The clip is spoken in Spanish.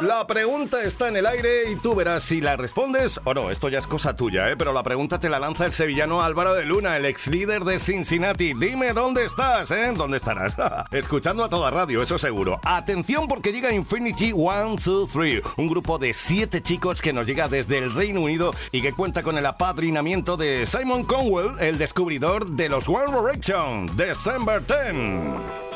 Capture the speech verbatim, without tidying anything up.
La pregunta está en el aire y tú verás si la respondes o no. Esto ya es cosa tuya, ¿eh? Pero la pregunta te la lanza el sevillano Álvaro de Luna, el ex líder de Cincinnati. Dime dónde estás, ¿eh? ¿Dónde estarás? Escuchando a toda radio, eso seguro. Atención porque llega Infinity One, Two, Three, un grupo de siete chicos que nos llega desde el Reino Unido y que cuenta con el apadrinamiento de Simon Cowell, el descubridor de los One Direction, December diez.